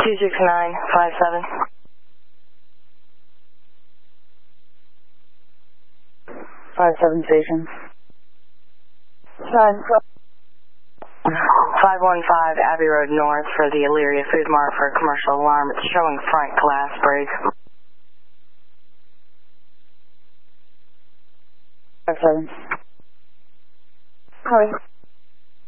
26957. 57 station. 515 Abbey Road North for the Elyria Food Mart for a commercial alarm. It's showing front glass break. 57. Alright.